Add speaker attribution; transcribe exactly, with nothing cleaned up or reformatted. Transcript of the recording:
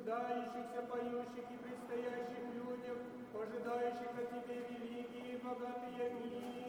Speaker 1: нуждающихся, поющих и предстоящих людях, ожидающих от Тебе великие и богатые мир.